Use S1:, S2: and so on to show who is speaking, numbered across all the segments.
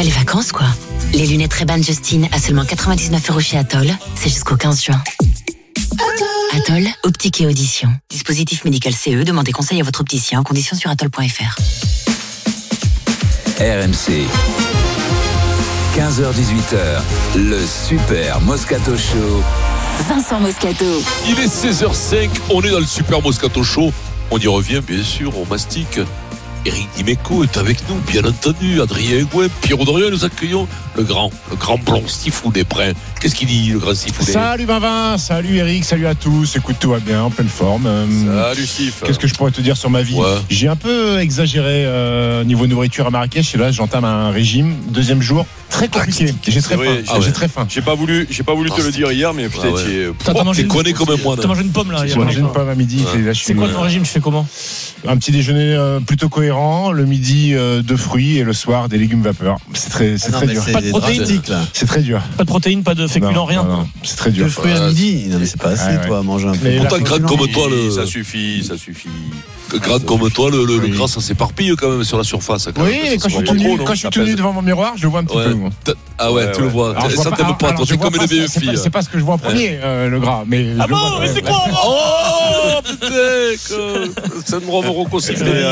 S1: les vacances, quoi. Les lunettes Ray-Ban Justine à seulement 99€ chez Atoll. C'est jusqu'au 15 juin. Atoll, optique et audition. Dispositif médical CE, demandez conseil à votre opticien. Conditions sur atoll.fr.
S2: RMC. 15h-18h, le Super Moscato Show.
S1: Vincent Moscato.
S3: Il est 16h05, on est dans le Super Moscato Show. On y revient, bien sûr, on mastique. Eric Dimeco est avec nous, bien entendu. Adrien Egouin, Pierrot Dorian, nous accueillons le grand blond Stifou des Brins. Qu'est-ce qu'il dit, le grand Stifou?
S4: Salut Vinvin, salut Eric, salut à tous. Écoute, tout va bien, en pleine forme.
S3: Salut Stif.
S4: Qu'est-ce que je pourrais te dire sur ma vie? J'ai un peu exagéré niveau nourriture à Marrakech et là j'entame un régime, deuxième jour, très compliqué. J'ai très faim. J'ai très faim.
S5: J'ai pas voulu te le dire hier, mais putain,
S3: t'es connu comme moi.
S6: T'as mangé une pomme là.
S4: J'ai mangé une pomme à midi.
S6: C'est quoi ton régime? Tu fais comment?
S4: Un petit déjeuner plutôt cohérent, le midi de fruits et le soir des légumes vapeur. C'est très dur.
S6: Pas de protéines,
S4: c'est très dur.
S6: Pas de protéines, pas de féculents, rien.
S4: Non, c'est très dur.
S7: Le fruit à midi, non mais c'est pas assez, toi, à manger un peu.
S3: Pourtant, grade comme toi,
S5: ça suffit.
S3: Grade comme toi, le gras, ça s'éparpille quand même sur la surface.
S4: Oui, et quand je suis tenu devant mon miroir, je le vois un petit peu.
S3: Ah ouais, tu le vois. Ça t'aime pas, toi, t'es comme une vieille fille.
S4: C'est pas ce que je vois en premier, le gras.
S6: Ah bon, mais c'est quoi?
S3: Oh putain, syndrome Rocco-Siffredi.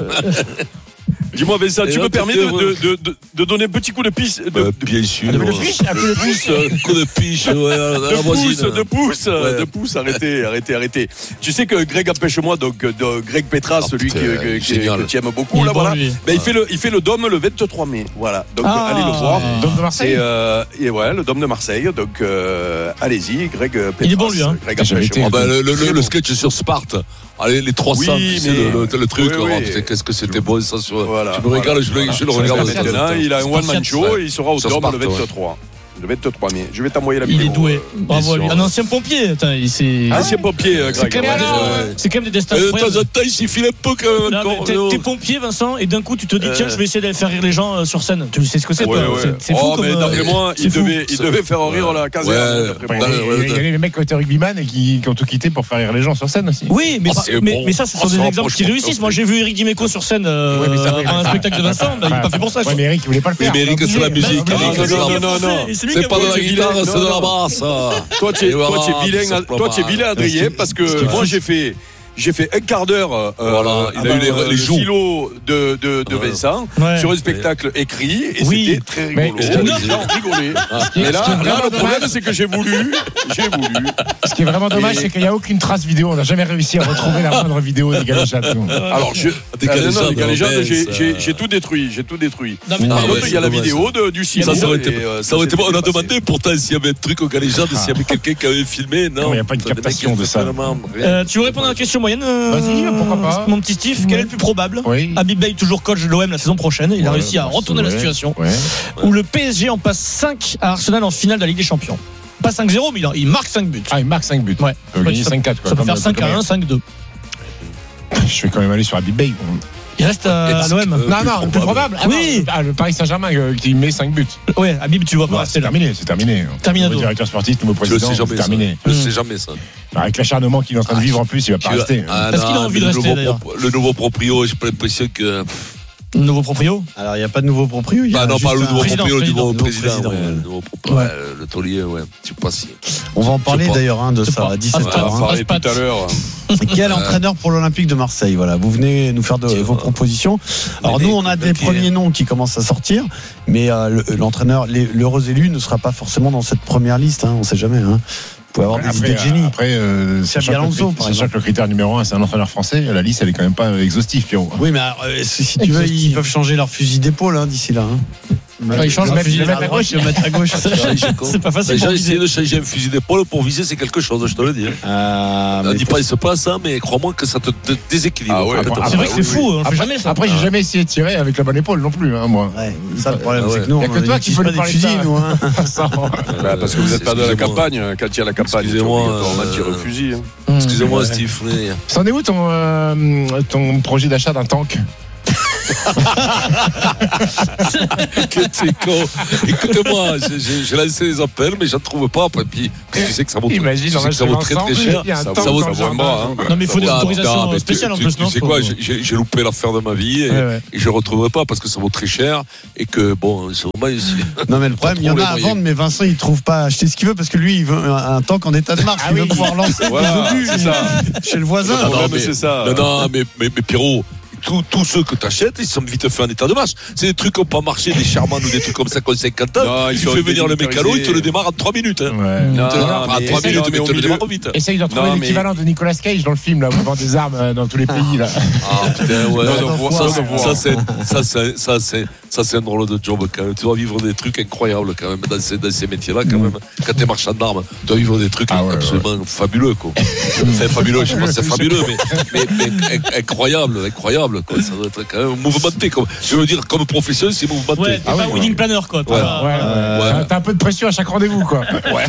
S5: Dis-moi, Vincent, tu me permets de donner un petit coup de pisse.
S3: Bien sûr.
S4: Un coup de pouce.
S3: Coup de piche, ouais, la voisine.
S5: De pouce, arrêtez. Tu sais que Greg empêche-moi, donc Greg Petra, celui que tu aimes beaucoup, là, voilà. Ben, il fait le Dôme le 23 mai. Voilà. Donc, allez le voir.
S4: Dôme de Marseille.
S5: Et ouais, le Dôme de Marseille. Donc, allez-y, Greg Petra.
S6: Il est bon, lui, hein.
S5: Greg empêche-moi.
S3: Le sketch sur Sparte. Allez, les 300,
S5: oui,
S3: c'est le truc. Qu'est-ce que c'était beau, ça. Voilà. Je me régale, je le regarde.
S5: Il a un one-man show et il sera au Dôme le 23. Le 23 mai. Je vais t'envoyer la vidéo.
S6: Il est doué. Bravo à lui. Un ancien pompier.
S5: Ancien pompier, Greg.
S6: C'est quand même des destins.
S3: De temps en temps, il s'y file un peu quand même.
S6: T'es pompier, Vincent, et d'un coup, tu te dis, tiens, je vais essayer d'aller faire rire les gens sur scène. Tu sais ce que c'est, toi? C'est fou.
S5: Mais d'après moi, il devait faire rire la caserne.
S4: Il y a les mecs qui étaient rugbyman et qui ont tout quitté pour faire rire les gens sur scène aussi.
S6: Oui, mais ça, ce sont des exemples qui réussissent. Moi, j'ai vu Eric Dimeco sur scène à un spectacle de Vincent. Il n'est pas fait pour ça.
S4: Ouais, mais Eric, il voulait pas le faire.
S3: Mais Eric, c'est la musique.
S5: Non.
S3: C'est pas de la guitare, c'est de la basse.
S5: Toi, tu es vilain, Adrien, parce que moi, j'ai fait un quart d'heure
S3: il a eu les joues
S5: de Vincent sur un spectacle écrit et c'était très rigolo. Mais là, le problème, c'est que j'ai voulu.
S4: Ce qui est vraiment dommage, c'est qu'il n'y a aucune trace vidéo. On n'a jamais réussi à retrouver la moindre vidéo des galéjades.
S5: Alors, des galéjades, j'ai tout détruit. Par contre, il y a la vidéo du cinéma.
S3: Ça aurait été bon. On a demandé pourtant s'il y avait un truc aux galéjades, s'il y avait quelqu'un qui avait filmé. Non,
S4: il n'y a pas de captation de ça.
S6: Tu veux répondre à la question moyenne?
S4: Vas-y, pourquoi pas.
S6: Mon petit Steve, quel est le plus probable? Habib Beye, toujours coach de l'OM la saison prochaine. Il a réussi à retourner la situation. Où le PSG en passe 5 à Arsenal en finale de la Ligue des Champions. Pas 5-0, mais il marque 5 buts.
S4: Ah, il marque 5 buts.
S6: Ouais.
S4: Il peut gagner 5-4.
S6: Ça peut faire 5-1, 5-2.
S4: Je vais quand même aller sur Habib Beye.
S6: Il reste à l'OM.
S4: Non, le plus probable.
S6: Oui.
S4: Le Paris Saint-Germain qui met 5 buts.
S6: Ouais, Habib, tu vois pas.
S4: C'est terminé.
S6: Terminado.
S4: Nouveau directeur sportif, nouveau président. C'est terminé.
S3: Je sais jamais ça.
S4: Avec l'acharnement qu'il est en train de vivre en plus, il va pas rester.
S6: Est-ce qu'il a envie de rester d'ailleurs?
S3: Le nouveau proprio, j'ai pas l'impression que.
S6: Nouveau proprio?
S7: Alors il n'y a pas de nouveau proprio.
S3: Non, pas le nouveau proprio, le nouveau président. Le taulier, je sais pas si.
S7: On va en parler d'ailleurs de ça à 17h.
S5: On va en parler tout à l'heure.
S7: Quel entraîneur pour l'Olympique de Marseille? Voilà, vous venez nous faire vos propositions. Alors nous, on a des premiers noms qui commencent à sortir, mais l'entraîneur, l'heureux élu ne sera pas forcément dans cette première liste. On ne sait jamais. Vous pouvez avoir des idées de génie.
S4: Après, sachant que le critère numéro 1, c'est un entraîneur français, la liste, elle est quand même pas exhaustive, Pierrot.
S7: Oui, mais si tu veux, ils peuvent changer leur fusil d'épaule d'ici là.
S6: Ils changent le fusil d'épaule à gauche. C'est pas facile.
S3: J'ai essayé de changer un fusil d'épaule pour viser, c'est quelque chose, je te le dis. On ne dit pas, il se passe ça, mais crois-moi que ça te déséquilibre.
S6: C'est vrai que c'est fou, on fait jamais ça.
S4: Après, j'ai jamais essayé de tirer avec la bonne épaule non plus, moi.
S7: Ça, le problème, c'est que nous,
S4: il n'y a que toi qui peux nous parler de fusil, nous.
S5: Parce que vous n'êtes pas de la campagne. Quand il y a la campagne, on tire le fusil.
S3: Excusez-moi, Steve.
S4: C'en est où ton projet d'achat d'un tank?
S3: Que t'es con. Écoute-moi, j'ai lancé les appels, mais je ne trouve pas. Puis tu sais que ça vaut, ça vaut très très cher.
S5: Ça vaut moi.
S6: Non, mais il faut des autorisations spéciales en plus.
S3: Tu sais quoi, j'ai loupé l'affaire de ma vie et je ne retrouverai pas parce que ça vaut très cher et que bon, c'est normal ici.
S7: Non, mais le problème, il y en a à vendre, mais Vincent, il ne trouve pas acheter ce qu'il veut parce que lui, il veut un tank en état de marche. Il veut pouvoir lancer des obus chez le voisin.
S3: Non, mais Pierrot. Tous ceux que tu achètes, ils sont vite fait en état de marche. C'est des trucs qui n'ont pas marché, des Sherman ou des trucs comme ça, comme 50 ans. Tu fais venir le mécano, il te le démarre en 3 minutes. Hein. Il te le démarre en 3 minutes, mais il te le démarre vite.
S4: Essaye de retrouver l'équivalent de Nicolas Cage dans le film, là, où il vend des armes dans tous les pays. Là.
S3: Ah putain, ouais. Ça, c'est un drôle de job quand même. Tu dois vivre des trucs incroyables quand même dans ces métiers-là quand même. Quand tu es marchand d'armes, tu dois vivre des trucs absolument fabuleux. Quoi. Enfin, fabuleux, je sais pas si c'est fabuleux, mais incroyable. Quoi. Ça doit être quand même mouvementé. Je veux dire, comme profession, c'est mouvementé.
S6: Ouais, t'es pas winning planner, quoi.
S4: T'as un peu de pression à chaque rendez-vous, quoi.
S3: Ouais.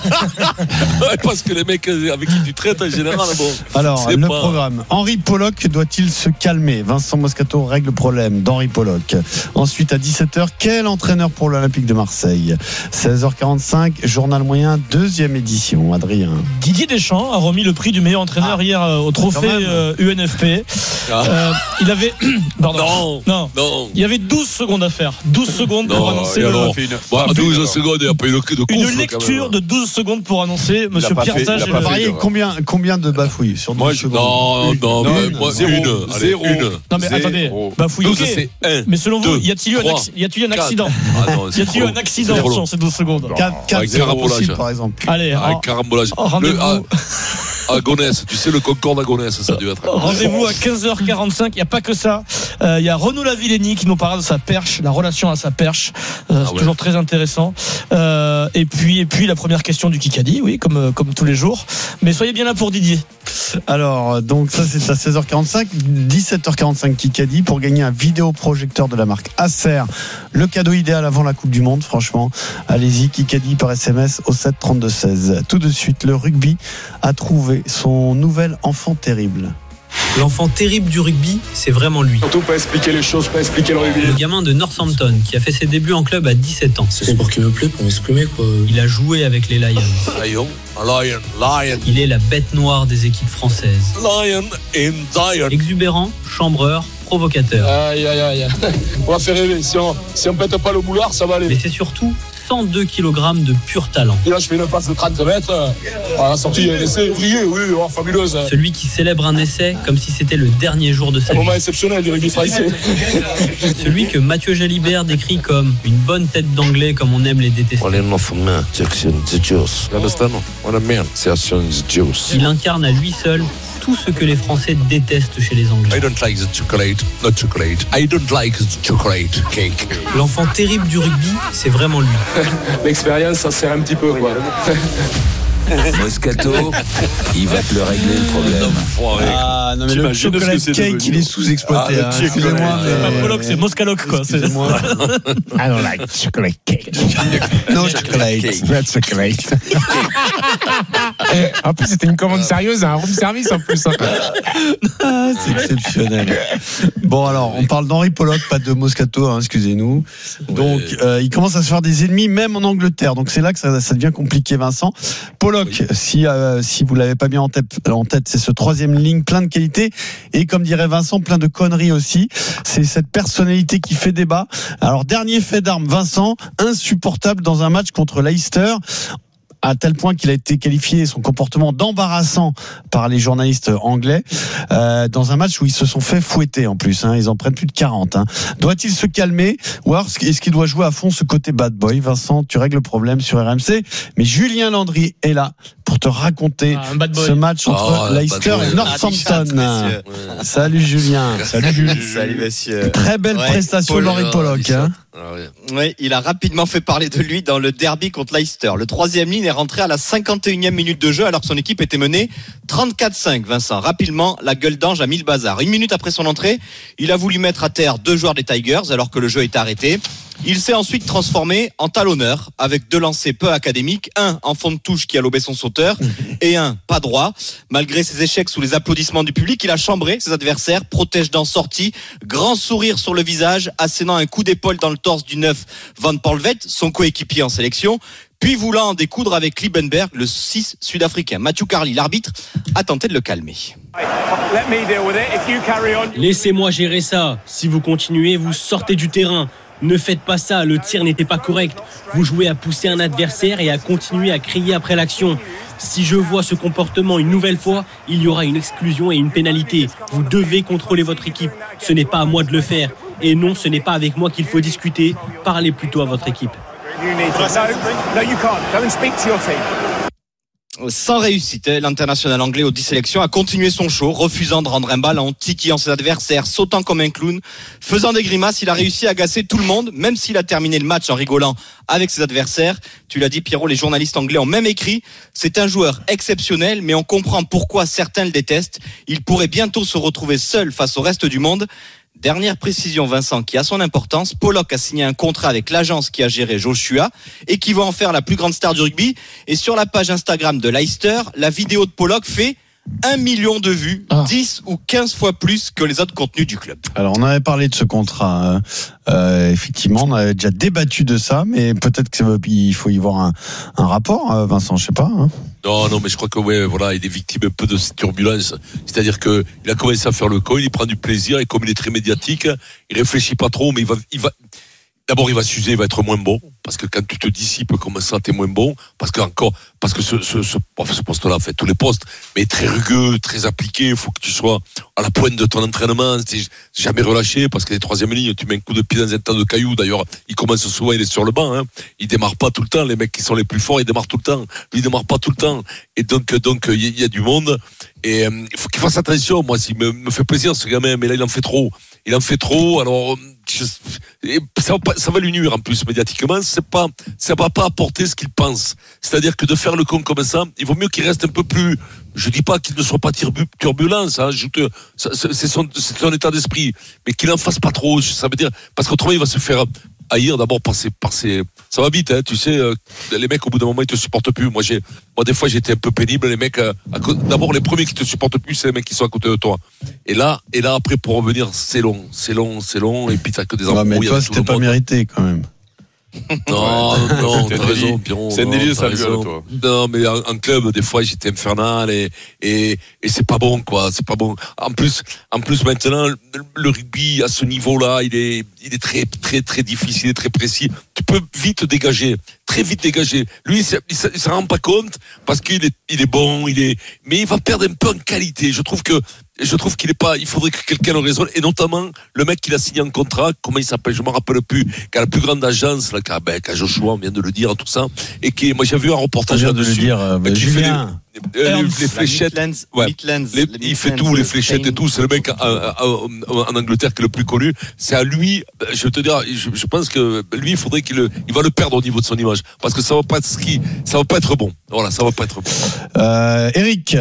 S3: Parce que les mecs avec qui tu traites, en général, bon.
S7: Alors, le programme. Henri Pollock doit-il se calmer? Vincent Moscato règle le problème d'Henri Pollock. Ensuite, à 17h, quel entraîneur pour l'Olympique de Marseille? 16h45, journal moyen, 2e édition. Adrien.
S6: Didier Deschamps a remis le prix du meilleur entraîneur hier au trophée UNFP. Il avait
S3: non.
S6: Il y avait 12 secondes à faire. 12 secondes pour annoncer
S3: 12 secondes, il n'y a pas eu de coup.
S6: Une lecture de 12 secondes pour annoncer monsieur Pierre Sage.
S7: Il a parié combien de bafouilles sur 12 secondes?
S3: Non, moi,
S5: zéro.
S6: Non, mais attendez, bafouille, ok. Mais selon vous, y a-t-il eu un accident? Y a-t-il eu un accident sur ces 12 secondes?
S7: 4, c'est impossible, par exemple.
S6: Allez,
S3: carambolage. À Gonesse, tu sais le Concorde à Gonesse, ça a dû être.
S6: Rendez-vous à 15h45. Il n'y a pas que ça. Il y a Renaud Lavillenie qui nous parle de sa perche, la relation à sa perche. C'est toujours très intéressant. Et puis la première question du Kikadi, oui, comme tous les jours. Mais soyez bien là pour Didier.
S7: Alors, donc ça c'est à 16h45, 17h45 Kikadi pour gagner un vidéoprojecteur de la marque Acer. Le cadeau idéal avant la Coupe du Monde, franchement. Allez-y, Kikadi par SMS au 7 32 16. Tout de suite, le rugby a trouvé son nouvel enfant terrible.
S8: L'enfant terrible du rugby, c'est vraiment lui.
S9: Surtout pas expliquer les choses, pas expliquer le rugby.
S8: Le gamin de Northampton qui a fait ses débuts en club à 17 ans.
S9: C'est le sport qui me plaît pour m'exprimer, quoi.
S8: Il a joué avec les Lions.
S3: Lion.
S8: Il est la bête noire des équipes françaises.
S3: Lion.
S8: Exubérant, chambreur, provocateur.
S9: Aïe. On va faire rêver. Si on pète pas le boulard, ça va aller.
S8: Mais c'est surtout 102 kg de pur talent.
S9: Et là, je fais une passe de 30 mètres. À la sortie, il y a un essai ouvrier, fabuleuse.
S8: Celui qui célèbre un essai comme si c'était le dernier jour de sa vie.
S9: Un moment exceptionnel du rugby français.
S8: Celui que Mathieu Jalibert décrit comme une bonne tête d'anglais, comme on aime les détester. Il incarne à lui seul tout ce que les Français détestent chez les Anglais.
S3: I don't like the chocolate, not chocolate. I don't like the chocolate cake.
S8: L'enfant terrible du rugby, c'est vraiment lui.
S9: L'expérience, ça sert un petit peu, quoi.
S2: Moscato, il va te le régler le problème.
S7: Ah non mais le chocolate cake il est sous-exploité. Excusez-moi,
S6: c'est pas Pollock, c'est Moscaloc quoi.
S7: Excusez-moi.
S4: I don't like chocolate cake.
S7: No chocolate.
S4: Red chocolate. En plus c'était une commande sérieuse à un room service en plus.
S7: C'est exceptionnel. Bon alors on parle d'Henri Pollock, pas de Moscato, excusez-nous. Donc il commence à se faire des ennemis même en Angleterre. Donc c'est là que ça devient compliqué, Vincent. Pollock, si vous l'avez pas bien en tête, c'est ce 3e ligne plein de qualité et comme dirait Vincent, plein de conneries aussi. C'est cette personnalité qui fait débat. Alors dernier fait d'armes, Vincent, insupportable dans un match contre Leicester. À tel point qu'il a été qualifié son comportement d'embarrassant par les journalistes anglais dans un match où ils se sont fait fouetter en plus. Ils en prennent plus de 40. Doit-il se calmer ou alors est-ce qu'il doit jouer à fond ce côté bad boy? Vincent, tu règles le problème sur RMC. Mais Julien Landry est là pour te raconter ce match entre Leicester et Northampton. Salut Julien.
S10: Salut Julien. Salut messieurs.
S7: Très belle prestation d'Henri Pollock.
S10: Oui, il a rapidement fait parler de lui dans le derby contre Leicester. Le 3e ligne est rentré à la 51e minute de jeu alors que son équipe était menée 34-5. Vincent, rapidement, la gueule d'ange a mis le bazar. 1 minute après son entrée, il a voulu mettre à terre 2 joueurs des Tigers alors que le jeu était arrêté. Il s'est ensuite transformé en talonneur avec 2 lancers peu académiques, un en fond de touche qui a lobé son sauteur et un pas droit. Malgré ses échecs sous les applaudissements du public, il a chambré ses adversaires, protège dans sortie, grand sourire sur le visage, assénant un coup d'épaule dans le torse du 9 Van Polvet, son coéquipier en sélection. Puis voulant en découdre avec Liebenberg, le 6 sud-africain. Matthew Carley, l'arbitre, a tenté de le calmer.
S11: Laissez-moi gérer ça. Si vous continuez, vous sortez du terrain. Ne faites pas ça, le tir n'était pas correct. Vous jouez à pousser un adversaire et à continuer à crier après l'action. Si je vois ce comportement une nouvelle fois, il y aura une exclusion et une pénalité. Vous devez contrôler votre équipe. Ce n'est pas à moi de le faire. Et non, ce n'est pas avec moi qu'il faut discuter. Parlez plutôt à votre équipe.
S10: Sans réussite, l'international anglais aux 10 sélections a continué son show, refusant de rendre un ballon, tiquillant ses adversaires, sautant comme un clown, faisant des grimaces. Il a réussi à agacer tout le monde, même s'il a terminé le match en rigolant avec ses adversaires. Tu l'as dit, Pierrot, les journalistes anglais ont même écrit « C'est un joueur exceptionnel, mais on comprend pourquoi certains le détestent. Il pourrait bientôt se retrouver seul face au reste du monde. » Dernière précision, Vincent, qui a son importance. Pollock a signé un contrat avec l'agence qui a géré Joshua et qui va en faire la plus grande star du rugby. Et sur la page Instagram de Leicester, la vidéo de Pollock fait 1 million de vues, 10 ou 15 fois plus que les autres contenus du club.
S7: Alors, on avait parlé de ce contrat. Effectivement, on avait déjà débattu de ça, mais peut-être qu'il faut y voir un rapport, Vincent, je sais pas. Hein.
S3: Non, mais je crois que voilà, il est victime un peu de cette turbulence. C'est-à-dire que il a commencé à faire le con, il prend du plaisir et comme il est très médiatique, il réfléchit pas trop, mais il va. D'abord, il va s'user, il va être moins bon, parce que quand tu te dissipes comme ça, t'es moins bon, parce que ce poste-là, en fait, tous les postes, mais très rugueux, très appliqué, il faut que tu sois à la pointe de ton entraînement, c'est jamais relâché, parce que les troisième lignes, tu mets un coup de pied dans un tas de cailloux, d'ailleurs, il commence souvent, il est sur le banc, hein. Il démarre pas tout le temps, les mecs qui sont les plus forts, ils démarrent tout le temps, lui, il démarre pas tout le temps, et donc, il y a du monde, et il faut qu'il fasse attention, moi, s'il me fait plaisir, ce gamin, mais là, il en fait trop, alors, ça va lui nuire en plus médiatiquement, ça va pas apporter ce qu'il pense. C'est-à-dire que de faire le con comme ça, il vaut mieux qu'il reste un peu plus. Je dis pas qu'il ne soit pas turbulent, ça, c'est son état d'esprit, mais qu'il en fasse pas trop. Ça veut dire parce qu'autrement il va se faire haïr d'abord par ses. Ça va vite, hein, tu sais. Les mecs au bout d'un moment ils te supportent plus. Moi des fois j'étais un peu pénible. Les mecs, d'abord les premiers qui te supportent plus, c'est les mecs qui sont à côté de toi. Et là après pour revenir, c'est long. Et puis t'as que des embrouilles.
S7: Mais toi c'était pas mérité quand même.
S3: Non, t'as raison, Piron.
S5: C'est un délit, ça gueule, toi.
S3: Non, mais en club, des fois, j'étais infernal et c'est pas bon, quoi. C'est pas bon. En plus, maintenant, le rugby, à ce niveau-là, il est très, très, très difficile, très précis. Tu peux très vite dégager. Lui, il s'en rend pas compte parce qu'il est bon, mais il va perdre un peu en qualité. Je trouve qu'il est pas, il faudrait que quelqu'un le raisonne, et notamment le mec qui l'a signé en contrat, comment il s'appelle, je m'en rappelle plus, qui a la plus grande agence, là, qu'à Joshua, on vient de le dire, tout ça, et moi j'ai vu un reportage là-dessus.
S7: Qui fait
S3: les fléchettes, il fait tout, les fléchettes et tout, c'est le mec en Angleterre qui est le plus connu, c'est à lui, je vais te dire, je pense que lui, il faudrait il va le perdre au niveau de son image, parce que ça va pas être bon. Voilà, ça va pas être bon.
S7: Eric.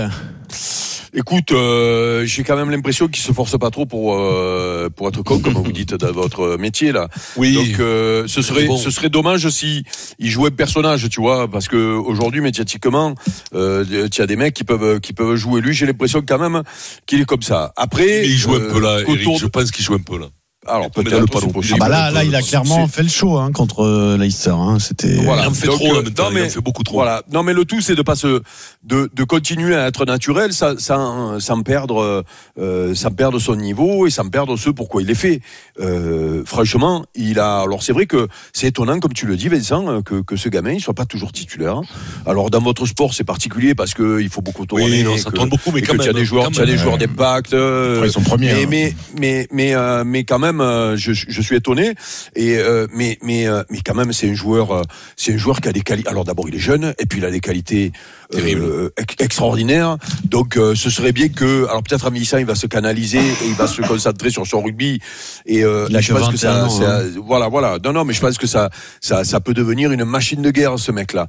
S5: Écoute, j'ai quand même l'impression qu'il se force pas trop pour être con, comme vous dites dans votre métier là.
S3: Oui.
S5: Donc ce serait dommage si il jouait personnage, tu vois, parce que aujourd'hui médiatiquement, tu as des mecs qui peuvent jouer. Lui, j'ai l'impression quand même qu'il est comme ça. Après,
S3: mais il joue un peu là, Eric, je pense qu'il joue un peu là.
S5: Alors peut-être pas possible.
S7: Là, il a clairement fait le show contre Leicester. C'était.
S3: Voilà. Il en fait trop là maintenant. Il en fait beaucoup trop.
S5: Voilà. Non, mais le tout, c'est de pas de continuer à être naturel, sans perdre son niveau et sans perdre ce pourquoi il est fait. Franchement, alors c'est vrai que c'est étonnant, comme tu le dis, Vincent, que ce gamin il soit pas toujours titulaire. Alors dans votre sport, c'est particulier parce que il faut beaucoup tourner.
S3: Oui, non, ça tourne beaucoup, mais quand même.
S5: Tu as des joueurs d'impact.
S4: Ils sont premiers.
S5: Mais quand même. Je suis étonné mais quand même c'est un joueur qui a des qualités. Alors d'abord il est jeune et puis il a des qualités extraordinaires. Donc ce serait bien que, alors peut-être à vieillissant il va se canaliser et il va se concentrer sur son rugby et je pense que ça voilà. Non mais je pense que ça peut devenir une machine de guerre, ce mec là.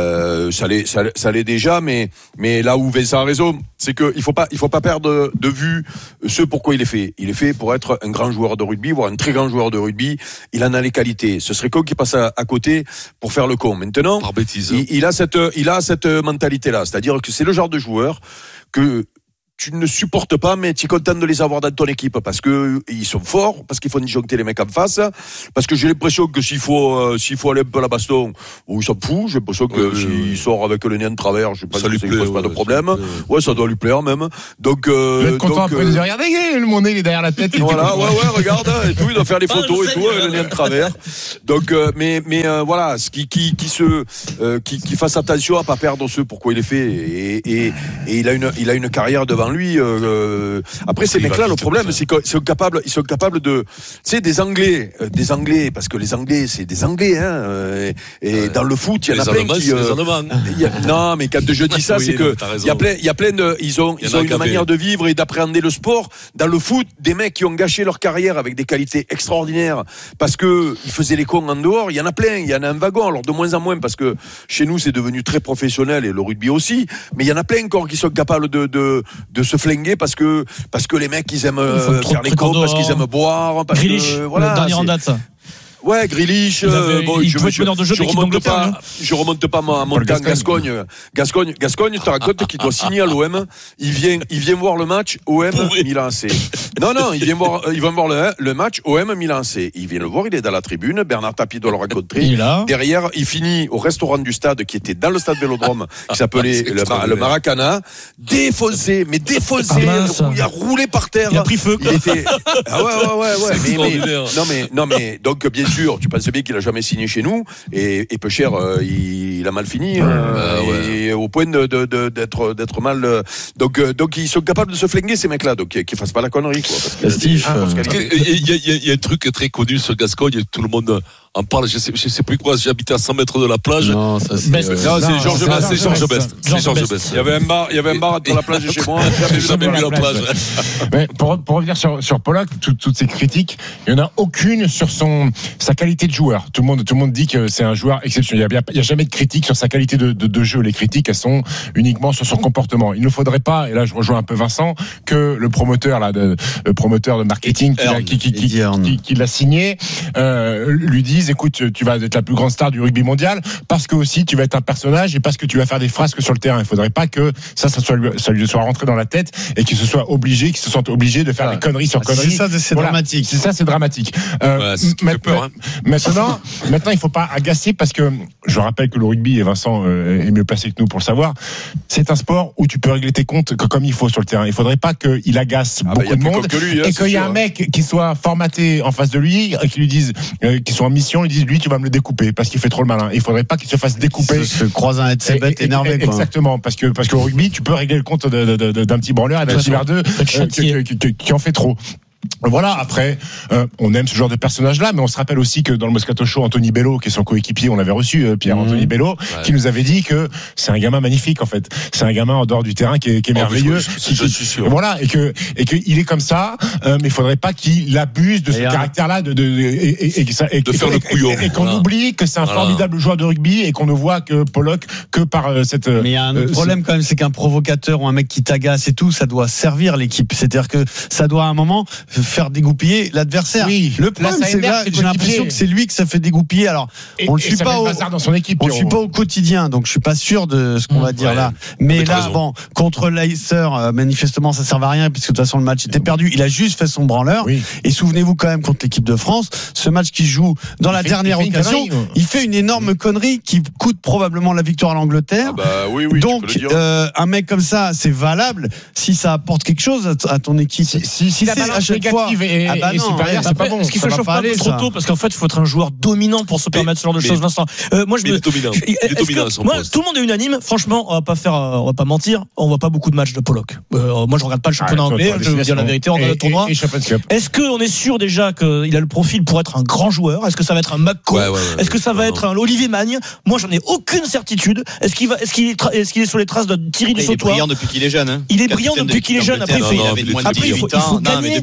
S5: Ça l'est déjà, mais là où Vincent a raison, c'est que il faut pas perdre de vue ce pourquoi il est fait. Il est fait pour être un grand joueur de rugby. rugby, voire un très grand joueur de rugby. Il en a les qualités. Ce serait con qu'il passe à côté pour faire le con. Maintenant,
S3: par bêtise.
S5: Il a cette mentalité-là. C'est-à-dire que c'est le genre de joueur que tu ne supportes pas, mais tu es content de les avoir dans ton équipe parce que ils sont forts, parce qu'il faut disjoncter les mecs en face, parce que j'ai l'impression que s'il faut aller un peu à la baston, il s'en fout. J'ai l'impression que s'il sort avec le nez de travers, je sais pas, ça lui pose pas de problème. Ouais, ça doit lui plaire même. Donc,
S4: il va être content après de dire, regardez, mon nez il est derrière la tête.
S5: Voilà, ouais, regarde, et tout, il doit faire les photos et tout, le nez de travers. Donc, mais voilà, qui fasse attention à pas perdre ce pourquoi il est fait, et il a une carrière devant lui. Après ces mecs-là, le problème, c'est qu'ils sont capables de, tu sais, des Anglais, parce que les Anglais, c'est des Anglais, hein. Et dans le foot, il y en a plein qui. Non, mais quand je dis ça, c'est que il y a plein de, ils ont une manière de vivre et d'appréhender le sport. Dans le foot, des mecs qui ont gâché leur carrière avec des qualités extraordinaires parce que ils faisaient les cons en dehors. Il y en a plein, il y en a un wagon. Alors de moins en moins parce que chez nous, c'est devenu très professionnel et le rugby aussi. Mais il y en a plein encore qui sont capables de se flinguer parce que les mecs ils aiment faire les cons, parce qu'ils aiment boire, parce
S6: Grealish,
S5: que voilà,
S6: le dernier en date.
S5: Ouais, Grealish, je remonte pas mon temps. Gascogne, tu te rends compte qu'il doit signer à l'OM. Il vient voir le match OM Milan AC. Non, il vient voir le match OM Milan AC. Il vient le voir, il est dans la tribune. Bernard Tapie doit le rencontrer. Derrière, il finit au restaurant du stade qui était dans le stade Vélodrome, qui s'appelait le Maracana. Défoncé. Il a roulé par terre.
S6: Il a pris feu.
S5: Il était, ouais. Non mais donc bien sûr, tu penses bien qu'il a jamais signé chez nous et peu cher, il a mal fini et au point d'être mal. Donc ils sont capables de se flinguer ces mecs-là, donc qu'ils fassent pas la connerie quoi.
S3: Il y a un truc très connu sur Gascogne, tout le monde en parle. Je sais plus quoi. J'habitais à 100 mètres de la plage.
S7: Non, ça c'est
S3: Georges Best.
S5: Il y avait un bar entre la plage et chez moi.
S3: J'ai jamais vu la plage.
S4: Mais pour revenir sur Pollock, toutes ces critiques, il y en a aucune sur sa qualité de joueur. Tout le monde dit que c'est un joueur exceptionnel. Il y a jamais de critique sur sa qualité de jeu. Les critiques, elles sont uniquement sur son comportement. Il ne faudrait pas, et là je rejoins un peu Vincent, que le promoteur de marketing qui l'a signé lui dise écoute, tu vas être la plus grande star du rugby mondial parce que aussi tu vas être un personnage et parce que tu vas faire des frasques sur le terrain. Il faudrait pas que ça lui soit rentré dans la tête et qu'il se sente obligé de faire des conneries sur conneries.
S7: C'est dramatique.
S4: C'est ça, c'est dramatique.
S3: Peur,
S4: Maintenant, il faut pas agacer parce que je rappelle que le rugby, et Vincent est mieux placé que nous pour le savoir, c'est un sport où tu peux régler tes comptes comme il faut sur le terrain. Il faudrait pas qu'il agace beaucoup de monde et qu'il y ait un mec qui soit formaté en face de lui et qui lui dise, qui soit en mission, lui dise lui tu vas me le découper parce qu'il fait trop le malin. Il faudrait pas qu'il se fasse découper.
S7: Se croise un headset énervé.
S4: Exactement, parce que au rugby, tu peux régler le compte d'un petit branleur et d'un petit verdeux qui en fait trop. Voilà, après, on aime ce genre de personnage-là, mais on se rappelle aussi que dans le Moscato Show, Anthony Bello, qui est son coéquipier, on l'avait reçu, Pierre-Anthony Bello, qui nous avait dit que c'est un gamin magnifique, en fait. C'est un gamin en dehors du terrain qui est merveilleux.
S3: Je suis sûr.
S4: Voilà, et que il est comme ça, mais il faudrait pas qu'il abuse de ce caractère-là, de
S3: faire le couillon.
S4: Et qu'on oublie que c'est un formidable joueur de rugby et qu'on ne voit que Pollock que par cette.
S7: Mais il y a un autre problème quand même, c'est qu'un provocateur ou un mec qui t'agace et tout, ça doit servir l'équipe. C'est-à-dire que ça doit à un moment faire dégoupiller l'adversaire.
S4: Oui,
S7: le problème, c'est là, j'ai l'impression que c'est lui que ça fait dégoupiller. Alors, on le suit pas
S4: dans son équipe.
S7: On le suit pas au quotidien, donc je suis pas sûr de ce qu'on va dire là. Mais là, bon, contre Leicester, manifestement, ça servait à rien puisque de toute façon le match était perdu. Il a juste fait son branleur. Oui. Et souvenez-vous quand même contre l'équipe de France, ce match qui joue dans la dernière occasion, il fait une énorme connerie qui coûte probablement la victoire à l'Angleterre. Donc, un mec comme ça, c'est valable si ça apporte quelque chose à ton équipe.
S6: Si la balance négative est supérieure, c'est pas bon. Est-ce qu'il se chauffe pas trop tôt parce qu'en fait, il faut être un joueur dominant pour se permettre ce genre de choses, Vincent. Moi, tout le monde est unanime. Franchement, on va pas mentir, on voit pas beaucoup de matchs de Pollock. Moi, je regarde pas le championnat anglais. Je vais vous dire la vérité, on regarde le tournoi. Est-ce qu'on est sûr déjà qu'il a le profil pour être un grand joueur? Est-ce que ça va être un McCall? Est-ce que ça va être un Olivier Magne? Moi, j'en ai aucune certitude. Est-ce qu'il est sur les traces de Thierry du Sautoir?
S10: Il est brillant depuis qu'il est jeune.
S6: Il est brillant depuis qu'il est jeune. Après, il faut gagner.
S10: Depuis qu'il est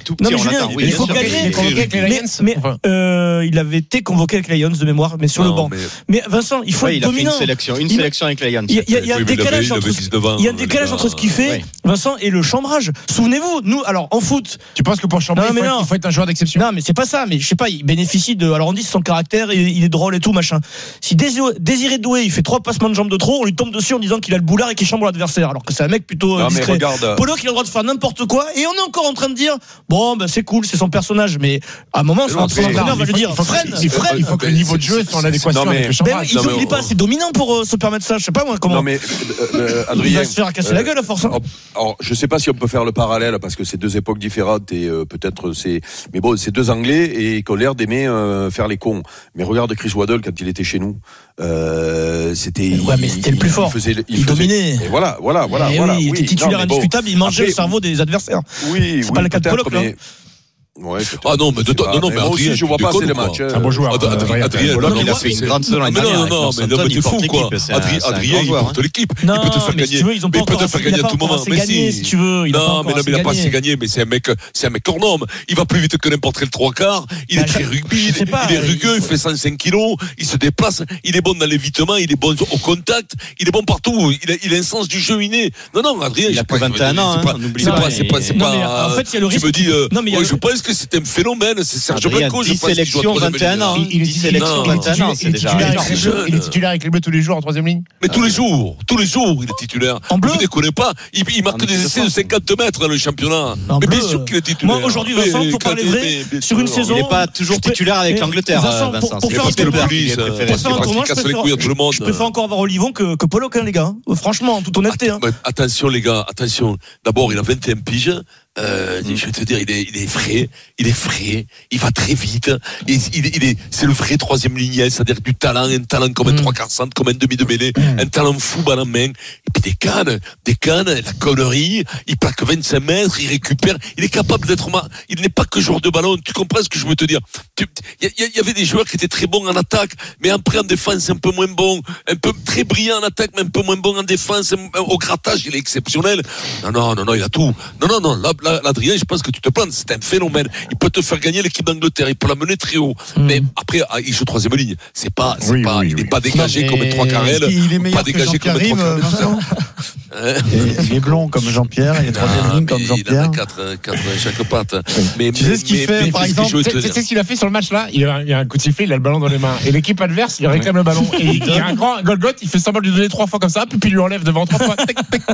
S10: tout
S6: Non,
S10: petit,
S6: mais
S10: on
S6: Julien,
S10: l'attend.
S6: il faut gagner.
S4: Il est convoqué avec les Lions.
S6: Mais il avait été convoqué avec les Lions de mémoire, mais sur le banc. Mais Vincent, il faut être
S10: il a fait
S6: dominant.
S10: une sélection avec les Lions.
S6: Il y a un décalage entre ce qu'il fait, Vincent, et le chambrage. Souvenez-vous, nous, alors en foot.
S4: Tu penses que pour chambrer, il faut être un joueur d'exception?
S6: Non, mais c'est pas ça. Mais je sais pas, il bénéficie de. Alors on dit c'est son caractère, il est drôle et tout, machin. Si Désiré Doué, il fait 3 passements de jambes de trop, on lui tombe dessus en disant qu'il a le boulard et qu'il chambre l'adversaire. Alors que c'est un mec plutôt discret. Pollock, il a le droit de faire n'importe quoi. Et on est encore en train de dire, bon, ben c'est cool, c'est son personnage. Mais à un moment, son entraîneur va lui dire, freine.
S4: Il faut que le niveau de jeu soit en adéquation avec le chambrage.
S6: Il est pas assez dominant pour se permettre ça. Je sais pas moi comment.
S5: Non mais Adrien,
S6: il va se faire casser la gueule à force.
S5: Alors, je sais pas si on peut faire le parallèle parce que c'est 2 époques différentes et peut-être mais bon, c'est 2 Anglais et qui ont l'air d'aimer faire les cons. Mais regarde Chris Waddle quand il était chez nous, c'était.
S6: Ouais, mais c'était le plus fort. Il dominait.
S5: Et voilà.
S6: Il était titulaire indiscutable. Il mangeait le cerveau des adversaires.
S5: Oui,
S6: c'est pas le cas de Pollock, là.
S5: Ouais,
S3: non, mais moi aussi,
S5: je vois pas assez les matchs.
S4: Un bon joueur.
S3: Adrien,
S10: il a fait une grande saison l'année dernière.
S3: Non, mais t'es fou, quoi. Adrien, il porte l'équipe. Il peut te faire gagner. Il peut te faire gagner à tout moment. Mais si tu veux. Non, mais il a pas assez gagné. Mais c'est un mec hors norme. Il va plus vite que n'importe quel 3/4. Il est très rugby. Il est rugueux. Il fait 105 kilos. Il se déplace. Il est bon dans l'évitement. Il est bon au contact. Il est bon partout. Il a un sens du jeu inné. Non, Adrien.
S10: Il a que 21 ans.
S3: C'est pas.
S6: En fait, il y a le risque.
S3: Tu me dis. Je pense que c'est un phénomène. C'est Serge Blanco.
S10: 10 sélections, 21 ans. 10 sélections, 21 ans.
S4: Il est titulaire avec les Bleus tous les jours en 3e ligne.
S3: Mais tous les jours, il est titulaire.
S6: En bleu.
S3: Vous ne déconnez pas. Il marque des essais de 50 mètres, le championnat. Mais bien sûr qu'il est titulaire.
S6: Moi, aujourd'hui, Vincent, pour parler vrai, sur une saison.
S10: Il n'est pas toujours titulaire avec l'Angleterre, Vincent.
S6: Pour faire un tournoi,
S3: je
S6: préfère encore avoir Olivon que Pollock, les gars. Franchement, en toute honnêteté.
S3: Attention, les gars, attention. D'abord, il a 21 piges. Je vais te dire, il est frais, il va très vite, c'est le vrai 3e ligne, c'est-à-dire du talent, un talent comme un 3/4 centre, comme un demi de mêlée, un talent fou balle en main, et puis des cannes, la connerie, il plaque 25 mètres, il récupère, il est capable d'être, il n'est pas que joueur de ballon, tu comprends ce que je veux te dire? Il y avait des joueurs qui étaient très bons en attaque, mais après en défense un peu moins bons, un peu très brillant en attaque, mais un peu moins bon en défense, au grattage, il est exceptionnel. Non, il a tout. Non, là, Adrien, je pense que tu te plantes. C'est un phénomène. Il peut te faire gagner l'équipe d'Angleterre. Il peut la mener très haut. Mais après, il joue 3e ligne. Il n'est pas dégagé comme un 3/4.
S7: Il est meilleur que Jean-Pierre Rive, Vincent. Il est blond comme Jean-Pierre. Il est 3e ligne comme Jean-Pierre.
S3: Il en a 4 à chaque patte.
S7: Mais tu sais ce qu'il fait, par exemple?
S4: Tu sais ce qu'il a fait sur le match là? Il y a un coup de sifflet, il a le ballon dans les mains. Et l'équipe adverse, il réclame le ballon. Et il y a un grand Golgoth, il fait semblant de lui donner 3 fois comme ça, puis il lui enlève devant 3 fois.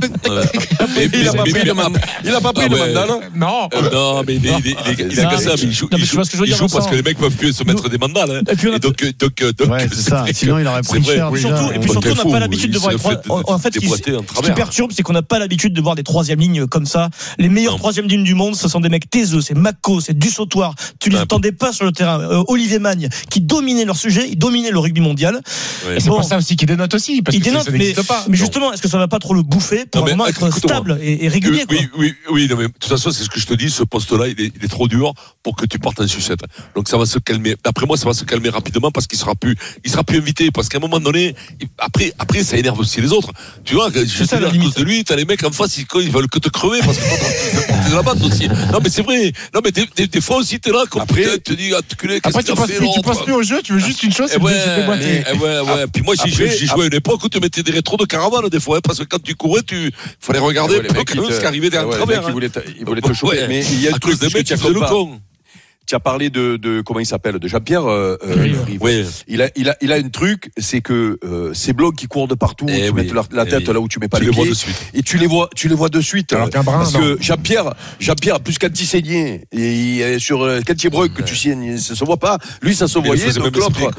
S5: Il a pas pris le mandat, non?
S3: Non, mais il a que ça. Il joue parce que les mecs peuvent plus se mettre des mandales. Et donc,
S7: c'est ça. Sinon, il aurait pris cher.
S6: Et puis surtout, on n'a pas l'habitude de voir en fait, ce qui perturbe, c'est qu'on n'a pas l'habitude de voir des 3e lignes comme ça. Les meilleures 3e lignes du monde, ce sont des mecs taiseux. C'est Mako, c'est du sautoir. Tu les entendais pas sur le terrain. Olivier Magne, qui dominait leur sujet, il dominait le rugby mondial.
S4: Et c'est pour ça aussi qu'il dénote aussi. Parce
S6: il dénote, mais justement, est-ce que ça va pas trop le bouffer pour vraiment être stable et régulier?
S3: Oui, mais de toute façon, c'est ce que je te dis, ce poste-là, il est trop dur pour que tu partes en sucette. Donc ça va se calmer. D'après moi, ça va se calmer rapidement parce qu'il sera plus invité. Parce qu'à un moment donné, après, ça énerve aussi les autres. Tu vois, je sais, à cause de lui, t'as les mecs en face, ils veulent que te crever parce que t'es de la bande aussi. Non, mais c'est vrai. Non, mais des fois aussi, t'es là, comme après, tu te dis,
S4: après, tu penses plus au jeu, tu veux juste une chose, c'est de déboîter.
S3: Ouais. Puis moi, j'ai joué à une époque où tu mettais des rétros de caravane, des fois, parce que quand tu courais, fallait regarder un peu ce qui arrivait derrière le travers.
S5: Il voulait te choper. Mais il y a un truc que tu as compris. Tu as parlé de comment il s'appelle, de Jean-Pierre Rive.
S3: Oui.
S5: Il a un truc, c'est que ces blocs qui courent de partout, tu mets la tête là où tu mets pas les pieds, et tu les vois de suite.
S4: Alors
S5: parce que Jean-Pierre, plus quand il saignait, et sur quand il brogue que tu saignes, ça se voit pas. Lui, ça se voyait. Donc l'autre.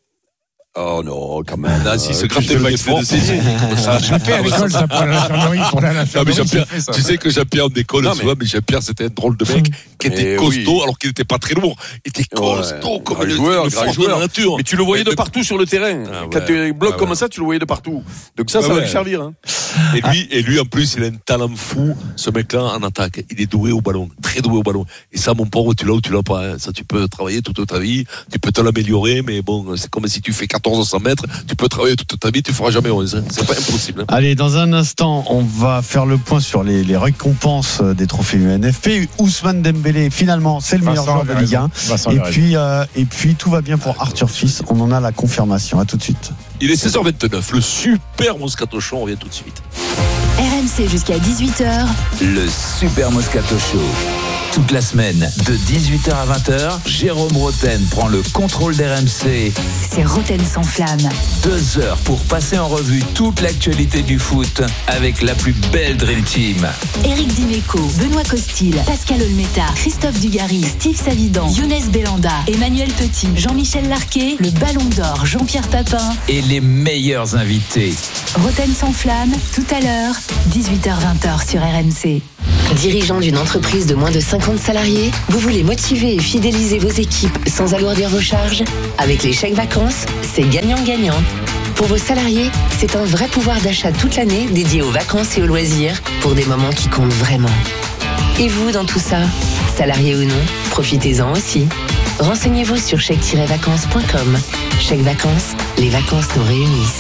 S5: Oh non, quand même.
S3: Là, si se grattait le mec fort.
S4: J'ai fait à l'école, ça, pour l'infirmerie.
S3: Tu sais que Jean-Pierre, on décolle souvent, mais Jean-Pierre, c'était un drôle de mec qui était costaud, alors qu'il n'était pas très lourd. Il était costaud, comme un joueur de la nature.
S5: Mais tu le voyais de partout sur le terrain. Quand tu bloques comme ça, tu le voyais de partout. Donc ça va lui servir.
S3: Et lui, en plus, il a un talent fou, ce mec-là, en attaque. Il est doué au ballon, très doué au ballon. Et ça, mon pauvre, tu l'as ou tu l'as pas. Ça, tu peux travailler toute ta vie. Tu peux te l'améliorer, mais bon, c'est comme si tu fais 14 1400 mètres, tu peux travailler toute ta vie, tu feras jamais 11. C'est pas impossible.
S7: Allez, dans un instant, on va faire le point sur les récompenses des trophées UNFP. Ousmane Dembélé, finalement, c'est le meilleur joueur de Ligue 1. Et puis, tout va bien pour Arthur Fils. On en a la confirmation. À tout de suite.
S3: Il est 16h29. Le super Moscato Show, on revient tout de suite.
S1: RMC jusqu'à 18h.
S2: Le Super Moscato Show. Toute la semaine, de 18h à 20h, Jérôme Roten prend le contrôle d'RMC.
S1: C'est Roten sans flamme.
S2: 2 heures pour passer en revue toute l'actualité du foot avec la plus belle Dream Team.
S1: Éric Dimeco, Benoît Costil, Pascal Olmeta, Christophe Dugarry, Steve Savidan, Younes Bellanda, Emmanuel Petit, Jean-Michel Larquet, le Ballon d'Or, Jean-Pierre Papin.
S2: Et les meilleurs invités.
S1: Roten sans flamme, tout à l'heure, 18h-20h sur RMC. Dirigeant d'une entreprise de moins de 50 salariés, vous voulez motiver et fidéliser vos équipes sans alourdir vos charges ? Avec les chèques vacances, c'est gagnant-gagnant. Pour vos salariés, c'est un vrai pouvoir d'achat toute l'année dédié aux vacances et aux loisirs pour des moments qui comptent vraiment. Et vous, dans tout ça, salariés ou non, profitez-en aussi. Renseignez-vous sur chèque-vacances.com. Chèques vacances, les vacances nous réunissent.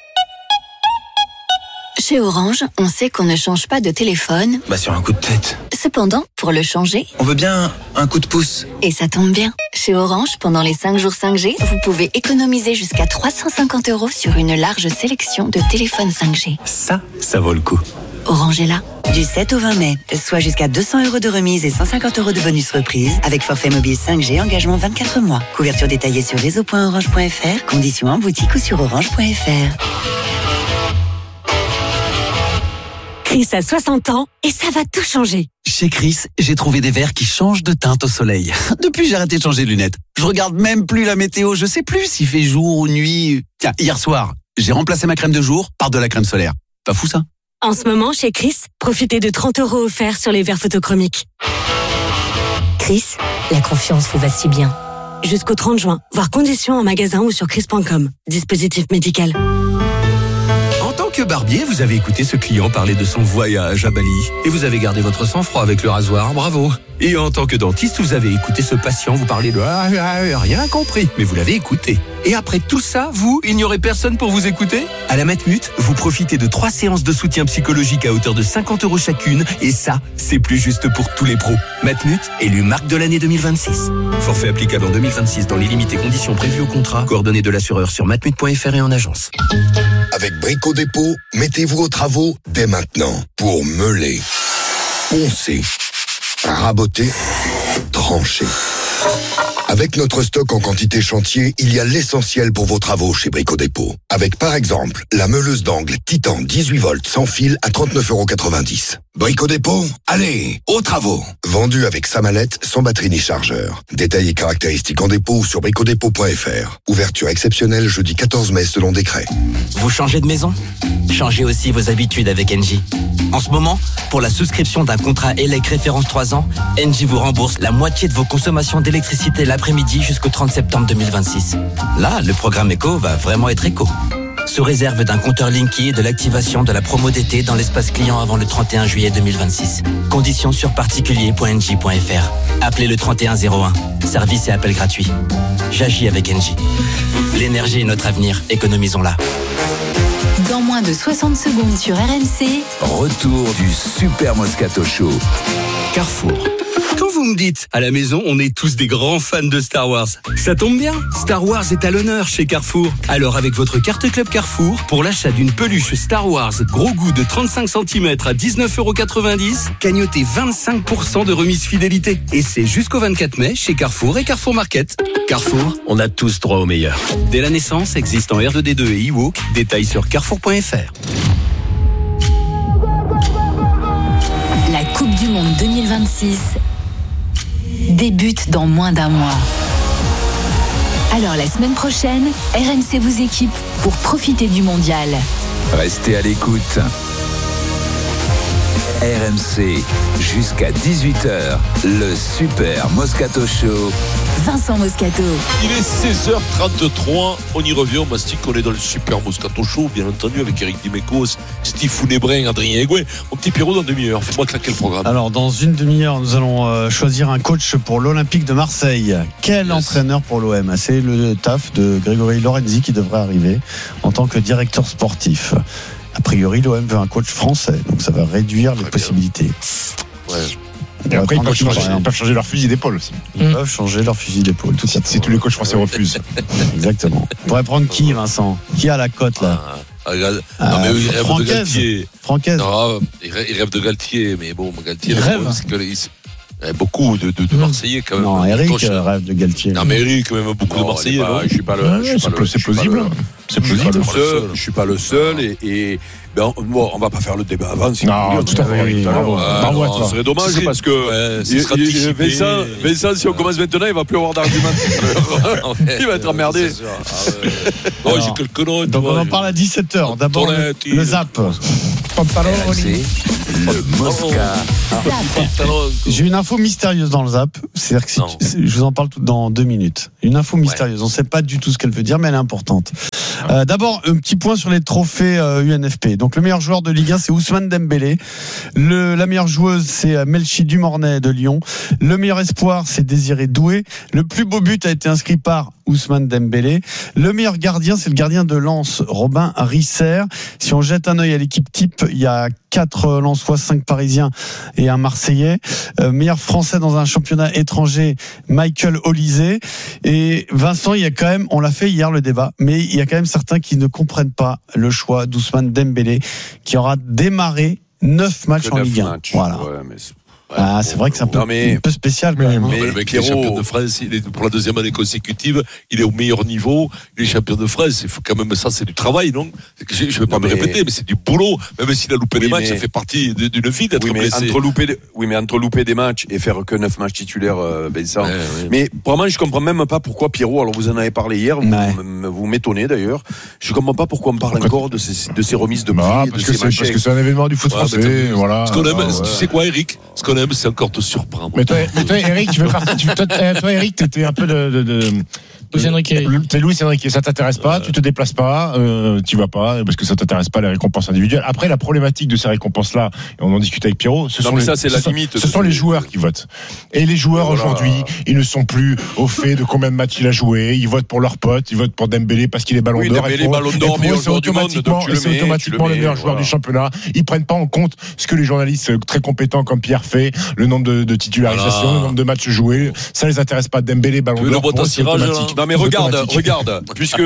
S1: Chez Orange, on sait qu'on ne change pas de téléphone.
S12: Sur un coup de tête.
S1: Cependant, pour le changer,
S12: on veut bien un coup de pouce.
S1: Et ça tombe bien. Chez Orange, pendant les 5 jours 5G, vous pouvez économiser jusqu'à 350 € sur une large sélection de téléphones 5G.
S12: Ça vaut le coup.
S1: Orange est là. Du 7 au 20 mai, soit jusqu'à 200 € de remise et 150 € de bonus reprise avec forfait mobile 5G, engagement 24 mois. Couverture détaillée sur réseau.orange.fr, conditions en boutique ou sur orange.fr. Chris a 60 ans et ça va tout changer.
S12: Chez Chris, j'ai trouvé des verres qui changent de teinte au soleil. Depuis, j'ai arrêté de changer de lunettes. Je regarde même plus la météo, je sais plus s'il fait jour ou nuit. Tiens, hier soir, j'ai remplacé ma crème de jour par de la crème solaire. Pas fou ça ?
S13: En ce moment, chez Chris, profitez de 30 € offerts sur les verres photochromiques. Chris, la confiance vous va si bien. Jusqu'au 30 juin, voir conditions en magasin ou sur chris.com. Dispositif médical.
S12: En tant que barbier, vous avez écouté ce client parler de son voyage à Bali. Et vous avez gardé votre sang-froid avec le rasoir, bravo. Et en tant que dentiste, vous avez écouté ce patient vous parler de rien compris. Mais vous l'avez écouté. Et après tout ça, il n'y aurait personne pour vous écouter ? À la Matmut, vous profitez de 3 séances de soutien psychologique à hauteur de 50 € chacune. Et ça, c'est plus juste pour tous les pros. Matmut, élu marque de l'année 2026. Forfait applicable en 2026 dans les limites et conditions prévues au contrat. Coordonnées de l'assureur sur matmut.fr et en agence.
S14: Avec Brico Dépôt, mettez-vous aux travaux dès maintenant pour meuler, poncer, raboter, trancher. Avec notre stock en quantité chantier, il y a l'essentiel pour vos travaux chez Brico Dépôt. Avec par exemple la meuleuse d'angle Titan 18 volts sans fil à 39,90 €. Brico Dépôt, allez, aux travaux. Vendu avec sa mallette, sans batterie ni chargeur. Détails et caractéristiques en dépôt sur bricodépôt.fr. Ouverture exceptionnelle jeudi 14 mai selon décret.
S12: Vous changez de maison ? Changez aussi vos habitudes avec Engie. En ce moment, pour la souscription d'un contrat ELEC référence 3 ans, Engie vous rembourse la moitié de vos consommations d'électricité l'après-midi jusqu'au 30 septembre 2026. Là, le programme éco va vraiment être éco. Sous réserve d'un compteur Linky et de l'activation de la promo d'été dans l'espace client avant le 31 juillet 2026. Conditions sur particulier.engie.fr. Appelez le 3101. Service et appel gratuit. J'agis avec Engie. L'énergie est notre avenir. Économisons-la.
S1: Dans moins de 60 secondes sur RMC.
S2: Retour du Super Moscato Show.
S12: Carrefour. Quand vous me dites, à la maison, on est tous des grands fans de Star Wars, ça tombe bien, Star Wars est à l'honneur chez Carrefour. Alors avec votre carte Club Carrefour, pour l'achat d'une peluche Star Wars gros goût de 35 cm à 19,90 €, cagnotez 25% de remise fidélité. Et c'est jusqu'au 24 mai chez Carrefour et Carrefour Market. Carrefour, on a tous droit au meilleur. Dès la naissance, existe en R2D2 et e-Walk, détails sur carrefour.fr.
S1: La Coupe du Monde 2026 débute dans moins d'un mois. Alors la semaine prochaine, RMC vous équipe pour profiter du mondial.
S2: Restez à l'écoute. RMC, jusqu'à 18h, le Super Moscato Show.
S13: Vincent Moscato.
S3: Il est 16h33, on y revient, on mastique, on est dans le Super Moscato Show, bien entendu, avec Eric Dimeco, Steve Founébrin, Adrien Egouet. Mon petit Pierrot, dans demi-heure, fais-moi claquer le programme.
S7: Alors, dans une demi-heure, nous allons choisir un coach pour l'Olympique de Marseille. Quel entraîneur pour l'OM? C'est le taf de Grégory Lorenzi qui devrait arriver en tant que directeur sportif. A priori, l'OM veut un coach français, donc ça va réduire les possibilités.
S3: Ouais.
S4: Et après, ils peuvent changer leur fusil d'épaule aussi.
S7: Ils peuvent changer leur fusil d'épaule. Tout ça,
S4: si tous les coachs français refusent.
S7: Exactement. On pourrait prendre qui, Vincent? Qui a la cote là?
S3: Non, mais il rêve de Galtier.
S7: Francaise.
S3: Non, il rêve de Galtier, mais bon, Galtier, il rêve. Il y a beaucoup de Marseillais quand même.
S7: Non, Eric rêve de Galtier.
S3: Non, mais Eric, quand même, beaucoup de Marseillais.
S5: Je suis pas le.
S4: C'est plausible.
S5: Je suis pas le seul et ben, on va pas faire le débat avant.
S4: Non, tout à fait.
S5: Ce serait dommage parce que Vincent, si on commence maintenant, il va plus avoir d'argument. Il va être emmerdé.
S3: J'ai quelques notes.
S7: Donc on en parle à 17h. D'abord le zap.
S2: Le Mosca.
S7: J'ai une info mystérieuse dans le zap. C'est-à-dire que je vous en parle dans 2 minutes. Une info mystérieuse. On ne sait pas du tout ce qu'elle veut dire, mais elle est importante. D'abord, un petit point sur les trophées UNFP. Donc le meilleur joueur de Ligue 1, c'est Ousmane Dembélé. La meilleure joueuse, c'est Melchi Dumornay de Lyon. Le meilleur espoir, c'est Désiré Doué. Le plus beau but a été inscrit par Ousmane Dembélé. Le meilleur gardien, c'est le gardien de Lens, Robin Risser. Si on jette un œil à l'équipe type, il y a 4 Lensois, 5 Parisiens et un Marseillais. Meilleur Français dans un championnat étranger, Michael Olysée. Et Vincent, il y a quand même, on l'a fait hier le débat, mais il y a quand même certains qui ne comprennent pas le choix d'Ousmane Dembélé, qui aura démarré 9 matchs en Ligue 1. Voilà. Ouais, mais c'est vrai que c'est un peu spécial quand même.
S3: Mais le mec est champion de France, il est pour la 2e année consécutive, il est au meilleur niveau, il est champion de France, il faut quand même ça, c'est du travail, non? Je ne vais pas me répéter, mais c'est du boulot. Même s'il a loupé des matchs, ça fait partie d'une vie d'être blessé.
S5: Entre louper des matchs et faire que 9 matchs titulaires, Vincent. Mais vraiment, je comprends même pas pourquoi Pierrot, alors vous en avez parlé hier, vous m'étonnez d'ailleurs, je comprends pas pourquoi on parle encore de ces remises de prix, de ces matchs.
S4: Parce que c'est un événement du foot français, voilà.
S3: Ce qu'on aime, tu sais quoi, Eric? Ce qu'on aime, c'est encore te surprendre.
S4: Mais toi, Eric, tu veux partir. Toi, Eric, t'étais un peu
S6: Luis Enrique.
S4: T'es Luis Enrique, ça t'intéresse pas, tu te déplaces pas, tu vas pas, parce que ça t'intéresse pas les récompenses individuelles. Après, la problématique de ces récompenses-là, et on en discute avec Pierrot, ce sont les joueurs qui votent. Et les joueurs aujourd'hui, ils ne sont plus au fait de combien de matchs il a joué, ils votent pour leurs potes, ils votent pour Dembélé parce qu'il est Ballon d'Or.
S5: C'est automatiquement
S4: le meilleur joueur du championnat. Ils prennent pas en compte ce que les journalistes très compétents comme Pierre fait, le nombre de titularisations, le nombre de matchs joués. Ça les intéresse pas. Dembélé, Ballon d'Or.
S5: Non mais regarde, puisque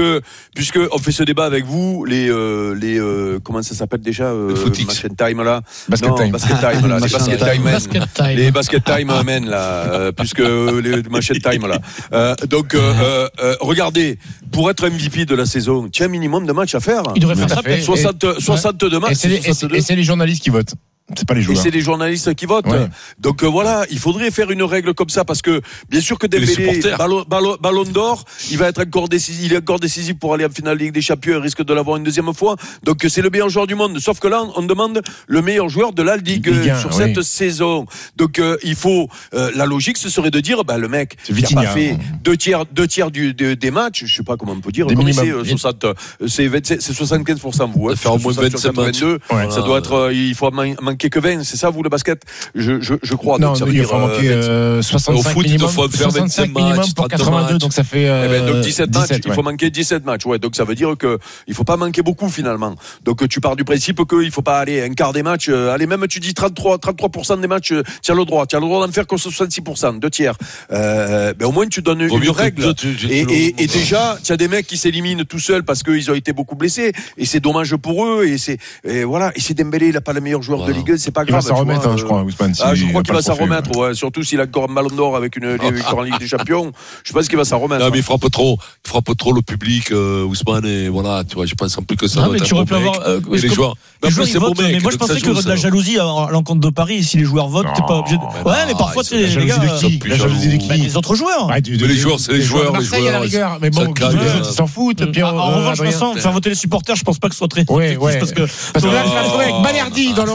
S5: on fait ce débat avec vous, les comment ça s'appelle déjà, Basket Time là, les Basket Time men là, puisque les Basket Time là. Donc regardez, pour être MVP de la saison, tu as un minimum de matchs à faire.
S6: Il devrait faire ça.
S5: 62 matchs.
S4: Et c'est les journalistes qui votent. C'est pas les joueurs.
S5: Et c'est les journalistes qui votent. Ouais. Donc voilà, il faudrait faire une règle comme ça parce que bien sûr que Dembélé, Ballon d'Or, il va être encore décisif. Il est encore décisif pour aller en finale de Ligue des Champions. Il risque de l'avoir une deuxième fois. Donc c'est le meilleur joueur du monde. Sauf que là, on demande le meilleur joueur de la Ligue 1, sur cette saison. Donc il faut la logique, ce serait de dire, le mec qui a pas fait deux tiers des matchs. Je sais pas comment on peut dire. C'est 75% vous.
S3: Faire au moins 25 matchs.
S5: Ça doit être. Il faut manquer que 20, c'est ça vous le basket? Je crois.
S4: Non,
S5: donc ça veut
S4: il
S5: dire,
S4: faut manquer 65
S3: au foot,
S4: minimum,
S3: il faut faire 25 matchs
S4: pour 82,
S3: matchs.
S4: donc ça fait
S5: donc 17 matchs, il faut manquer 17 matchs. Ouais, donc ça veut dire que il faut pas manquer beaucoup finalement. Donc tu pars du principe que il faut pas aller un quart des matchs, allez même tu dis 33% des matchs, tu as le droit d'en faire que 66%, 2 tiers. Au moins tu donnes une règle. Et déjà, tu as des mecs qui s'éliminent tout seuls parce qu'ils ont été beaucoup blessés et c'est dommage pour eux et voilà, et c'est Dembélé, il a pas le meilleur joueur de Ligue 1, c'est pas grave.
S4: Il va s'en remettre, je crois, Ousmane.
S5: Je crois qu'il va s'en remettre, ouais. Surtout s'il a encore un Ballon d'Or avec une victoire en Ligue des Champions. Je pense qu'il va s'en remettre.
S3: Non, mais il frappe trop le public, Ousmane, et voilà, tu vois, je pense en plus que ça.
S6: Non, mais tu aurais pu avoir
S3: les joueurs.
S6: Mais moi, je pensais que de la jalousie à l'encontre de Paris, si les joueurs votent, t'es pas obligé de. Ouais, mais parfois, c'est les gars.
S4: La jalousie de qui?
S6: Les autres joueurs.
S3: Les joueurs, c'est les joueurs.
S4: Marseille à la rigueur. Mais bon, ils s'en foutent.
S6: En revanche, Vincent, faire voter les supporters, je pense pas que ce soit très.
S4: Parce que là, je vais trouver avec Balerdi dans le 11e.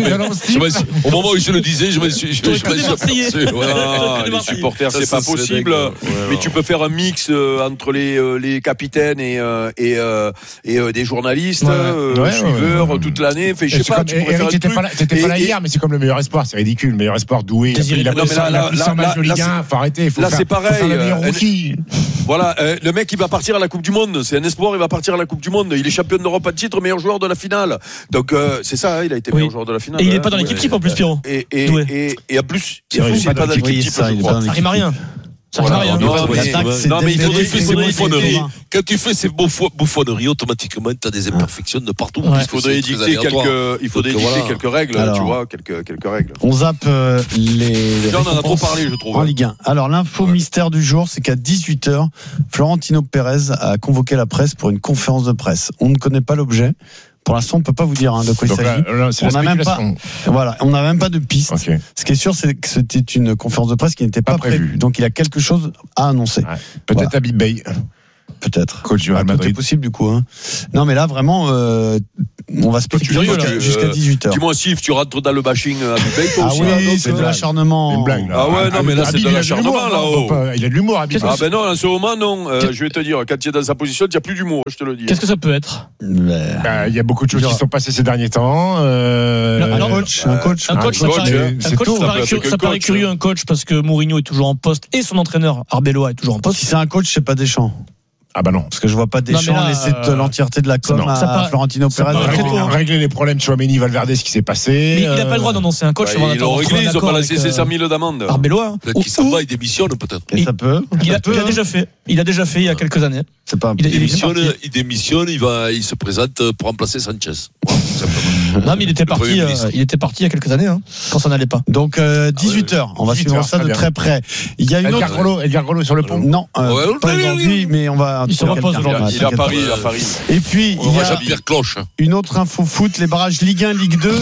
S3: Au moment où je le disais, je me suis
S5: aperçu. Les supporters, c'est pas possible. Mais tu peux faire un mix entre les capitaines et des journalistes, suiveurs toute l'année. Je sais pas, tu pourrais faire un truc.
S4: T'étais pas là hier, mais c'est comme le meilleur espoir, c'est ridicule. Le meilleur espoir doué. Il a plus 100 matchs de Ligue 1, faut arrêter.
S5: Là, c'est pareil.
S4: Rookie.
S5: Voilà, le mec, il va partir à la Coupe du Monde. C'est un espoir, il va partir à la Coupe du Monde. Il est champion d'Europe à titre, meilleur joueur de la finale. Donc, c'est ça, il a été meilleur joueur de la finale.
S6: Et il n'est pas dans l'équipe type en plus, Pierrot.
S5: Et en plus, il n'est pas dans l'équipe type.
S6: Ça rime à rien.
S3: Non, mais quand tu fais ces bouffonneries, automatiquement, tu as des imperfections de partout.
S5: Il faudrait édicter quelques règles, tu vois, quelques règles.
S7: On zappe les.
S5: Là, on en a trop parlé, je trouve.
S7: En Ligue 1. Alors, l'info mystère du jour, c'est qu'à 18h, Florentino Pérez a convoqué la presse pour une conférence de presse. On ne connaît pas l'objet. Pour l'instant, on ne peut pas vous dire de quoi il s'agit. On n'a même pas de piste. Okay. Ce qui est sûr, c'est que c'était une conférence de presse qui n'était pas prévue. Donc, il a quelque chose à annoncer. Ouais.
S4: Peut-être à Big Bay.
S7: Peut-être.
S4: Coach du Real Madrid.
S7: C'est possible du coup. Non, mais là vraiment, on va spéculer jusqu'à 18h.
S5: Dis-moi si tu rentres dans le bashing à Big Bay, toi aussi.
S7: Ah oui, c'est de l'acharnement.
S4: Une blague.
S5: Ah ouais, non, mais là c'est de l'acharnement là-haut.
S4: Il a de l'humour à Big Bay.
S5: Ah ben non, en ce moment non. Je vais te dire, quand tu es dans sa position, tu n'as plus d'humour, je te le dis.
S6: Qu'est-ce que ça peut être?
S4: Il y a beaucoup de choses qui sont passées ces derniers temps.
S7: Un coach,
S6: ça paraît curieux un coach parce que Mourinho est toujours en poste et son entraîneur Arbeloa est toujours en poste.
S7: Si c'est un coach, c'est pas Deschamps.
S4: Ah bah non,
S7: parce que je vois pas Deschamps laisser l'entièreté de la com à Florentino Pérez.
S4: Régler les problèmes Tchouaméni, Valverde, ce qui s'est passé.
S6: Mais il n'a pas le droit d'annoncer un coach.
S5: Ils l'ont réglé, ils ont pas laissé ses 100 000 d'amende.
S6: Arbeloa.
S3: Qui s'en va, il démissionne peut-être.
S7: Ça peut.
S6: Il a déjà fait. Il a déjà fait il y a quelques années.
S7: C'est pas.
S3: Il démissionne, il se présente pour remplacer Sanchez.
S6: Non, mais il était parti il y a quelques années, quand ça n'allait pas.
S7: Donc 18h, on va suivre ça de très près. Il y a une autre.
S4: Edgar Grollo sur le pont.
S7: Non, pas aujourd'hui, mais on va.
S6: Il se repose aujourd'hui.
S5: Il est à Paris.
S7: Et puis il y a
S3: Jean-Pierre Cloche.
S7: Une autre info foot, les barrages Ligue 1, Ligue 2.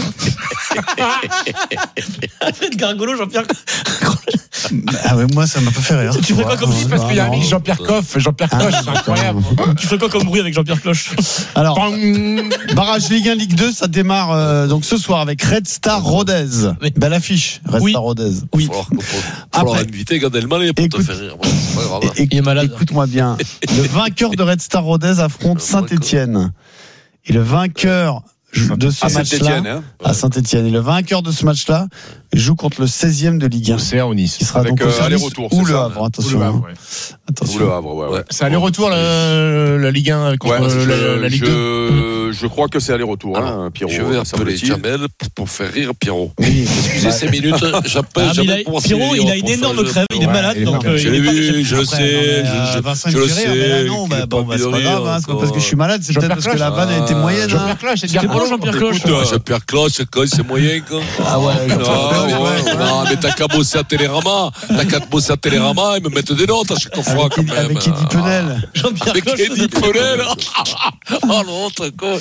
S6: Edgar Grollo, Jean-Pierre.
S7: Ah ouais, moi ça m'a pas fait rire.
S6: Tu fais quoi comme bruit
S4: parce qu'il y a un mec Jean-Pierre Coff, c'est incroyable.
S6: Tu fais quoi comme bruit avec Jean-Pierre Cloche?
S7: Alors, barrage Ligue 1, Ligue 2, ça démarre donc ce soir avec Red Star Rodez. Belle affiche, Red Star Rodez.
S3: Oui. Après, inviter Gad Elmaleh pour te faire rire.
S7: Il est malade. Écoute-moi bien. Le vainqueur de Red Star Rodez affronte Saint-Étienne. Et le vainqueur de ce match-là à Saint-Étienne. Et le vainqueur de ce match-là joue contre le 16e de Ligue 1.
S4: C'est au Nice.
S7: Qui sera donc
S5: aller-retour
S7: ou le Havre. Attention.
S5: Ou le Havre,
S4: C'est aller-retour la Ligue 1 contre la Ligue 2.
S5: Je crois que c'est aller-retour, Pierrot.
S3: Je vais appeler Jamel pour faire rire Pierrot. Excusez 5 minutes, j'appelle Jamel pour
S6: Pierrot, il a une énorme crève, il est malade, donc
S3: je le sais, je le sais.
S7: Non, c'est pas grave, c'est pas parce que je suis malade, c'est peut-être parce que la vanne a été moyenne.
S4: Jean-Pierre Cloche,
S6: c'était bon Jean-Pierre Cloche.
S3: Jean-Pierre Cloche, c'est moyen quoi.
S6: Ah ouais.
S3: Non, mais t'as qu'à bosser à Télérama, ils me mettent des notes à chaque fois quand même.
S7: Avec Eddie Penel.
S3: Avec Eddie Penel. Oh l'autre quoi.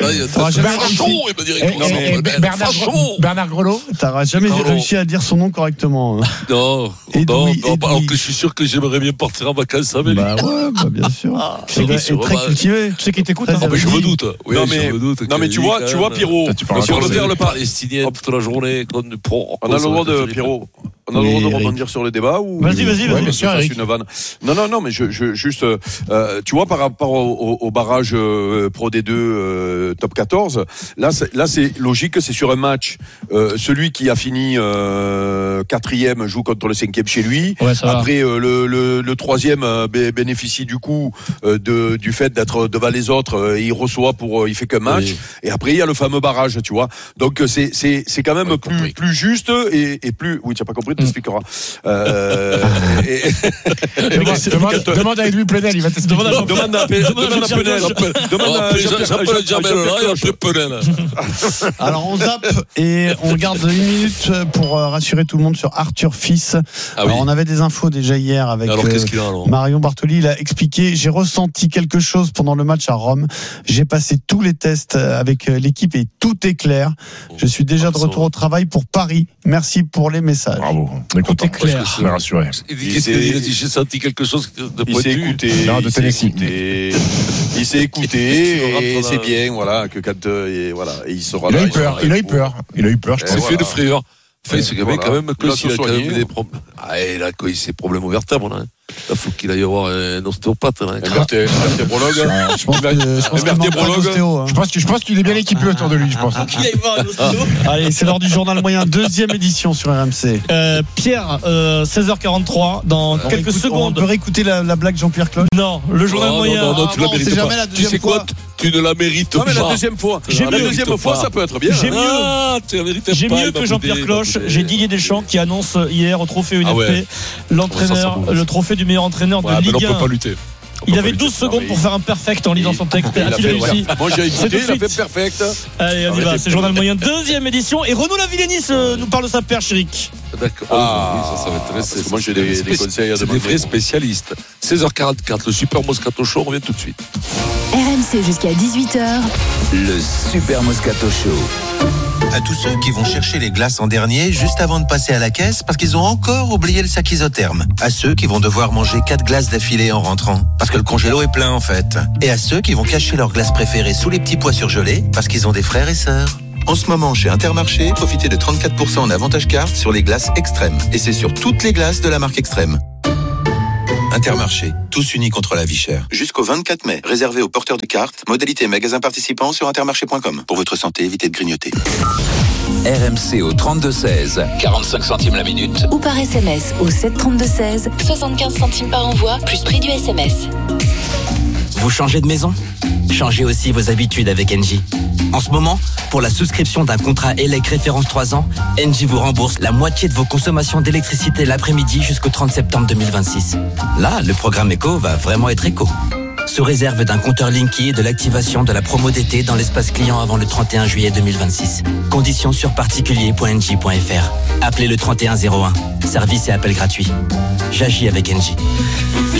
S4: Bernard Grelot.
S7: T'auras jamais réussi à dire son nom correctement.
S3: Non, alors que je suis sûr que j'aimerais bien partir en vacances avec lui.
S7: Bah ouais, bien sûr. Il est très cultivé.
S6: Tu sais qu'il t'écoute.
S3: Je me doute.
S5: Non mais tu vois Pierrot, sur le terre le
S3: palestinien toute la journée.
S5: On a le droit de Pierrot. On a le droit de rebondir sur le débat ou
S6: Vas-y,
S5: bien sûr, une vanne. Non, mais je juste, tu vois, par rapport au barrage Pro D2 top 14, là c'est logique, c'est sur un match. Celui qui a fini 4e joue contre le 5e chez lui.
S6: Ouais,
S5: après, le 3e bénéficie du coup du fait d'être devant les autres. Il reçoit il fait qu'un match. Oui. Et après, il y a le fameux barrage, tu vois. Donc c'est quand même plus juste et plus. Oui, tu n'as pas compris. T'expliqueras.
S4: Demande à Edouard Plenel, il va t'expliquer.
S5: Demande à Plenel.
S3: J'appelle Jamel là, il appelle Plenel.
S7: Alors on zappe et on garde 1 minute pour rassurer tout le monde sur Arthur Fils. Alors on avait des infos déjà hier avec Marion Bartoli. Il a expliqué: j'ai ressenti quelque chose pendant le match à Rome. J'ai passé tous les tests avec l'équipe et tout est clair. Je suis déjà de retour au travail pour Paris. Merci pour les messages.
S4: Bravo. Tout est clair. Je me rassurer.
S3: Il dit j'ai senti quelque chose de pointu.
S5: Il s'est écouté.
S4: Non, de Tennessee.
S5: Il s'est écouté et c'est bien, voilà, que quand et voilà, et il sera.
S4: Il a eu peur. Il a eu peur. Je
S3: C'est
S4: pense.
S3: fait de frayeur. Enfin, ce gamin, quand même, que s'il a quand même
S5: soigné.
S3: des problèmes. Ah, et là, quand il a ses problèmes aux vertèbres, là. Là, faut qu'il aille voir un ostéopathe, là.
S5: Vertébrologue.
S7: Je pense
S4: Je pense qu'il est bien équipé autour de lui, je pense.
S6: Qu'il aille voir un ostéo.
S7: Allez, c'est l'heure du journal moyen, deuxième édition sur RMC.
S6: Pierre, 16h43, dans quelques secondes.
S7: On peut réécouter la blague Jean-Pierre Cloche.
S6: Non, le journal moyen.
S3: Non, tu la
S7: c'est
S3: mérites
S7: jamais
S3: pas.
S7: la
S3: Tu
S7: deuxième
S3: sais quoi?
S7: fois.
S3: Tu ne la mérites
S5: Non, mais
S3: pas.
S5: la deuxième fois.
S6: J'ai
S5: La
S6: mieux.
S5: deuxième fois, ça peut être bien.
S6: J'ai mieux.
S3: Ah, tu la mérites pas.
S6: J'ai mieux que Jean-Pierre Cloche. J'ai Didier Deschamps qui annonce hier au trophée UNFP l'entraîneur, le trophée du meilleur entraîneur de
S3: Ouais, mais
S6: Ligue
S3: on peut
S6: 1.
S3: pas lutter.
S6: Il avait 12 secondes pour faire un perfect en lisant son texte. A-t-il réussi?
S5: Moi, j'ai
S6: C'est
S5: écouté,
S6: tout
S5: il a
S6: de
S5: fait
S6: suite.
S5: perfect.
S6: Allez, on y va. C'est Journal Moyen, deuxième édition. Et Renaud Lavillenie nous parle de sa perche, Eric.
S3: D'accord.
S5: Ah,
S3: Oui, ça va être
S5: parce que moi, j'ai des conseils à
S3: C'est des
S5: demander.
S3: vrais spécialistes. 16h44, le Super Moscato Show, on revient tout de suite.
S15: RMC jusqu'à 18h.
S2: Le Super Moscato Show.
S16: À tous ceux qui vont chercher les glaces en dernier juste avant de passer à la caisse parce qu'ils ont encore oublié le sac isotherme. À ceux qui vont devoir manger 4 glaces d'affilée en rentrant parce que le congélo est plein en fait. Et à ceux qui vont cacher leurs glaces préférées sous les petits pois surgelés parce qu'ils ont des frères et sœurs. En ce moment, chez Intermarché, profitez de 34% en avantage carte sur les glaces Extrême. Et c'est sur toutes les glaces de la marque Extrême. Intermarché, tous unis contre la vie chère. Jusqu'au 24 mai, réservé aux porteurs de cartes. Modalité magasin participant sur intermarché.com. Pour votre santé, évitez de grignoter.
S2: RMC au 32-16, 45 centimes la minute.
S15: Ou par SMS au 732-16, 75 centimes par envoi, plus prix du SMS.
S12: Vous changez de maison? Changez aussi vos habitudes avec Engie. En ce moment, pour la souscription d'un contrat ELEC référence 3 ans, Engie vous rembourse la moitié de vos consommations d'électricité l'après-midi jusqu'au 30 septembre 2026. Là, le programme éco va vraiment être éco. Sous réserve d'un compteur Linky et de l'activation de la promo d'été dans l'espace client avant le 31 juillet 2026. Conditions sur particulier.engie.fr. Appelez le 3101. Service et appel gratuit. J'agis avec Engie.